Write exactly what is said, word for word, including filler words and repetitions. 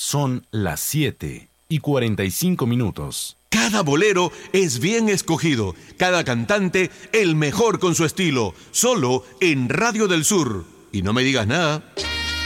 Son las siete y cuarenta y cinco minutos. Cada bolero es bien escogido, cada cantante el mejor con su estilo, solo en Radio del Sur. Y no me digas nada.